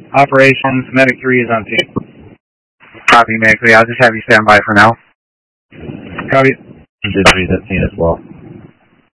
Operations, Medic 3 is on scene. Copy, Medic 3. I'll just have you stand by for now. Copy. Did 3's at scene as well.